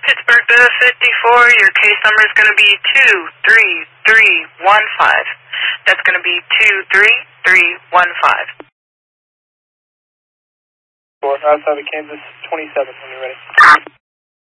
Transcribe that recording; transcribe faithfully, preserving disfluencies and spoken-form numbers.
Pittsburgh to fifty-four, your case number is going to be two three three one five. That's going to be two three three one five. Outside of Kansas, twenty-seven when you're ready.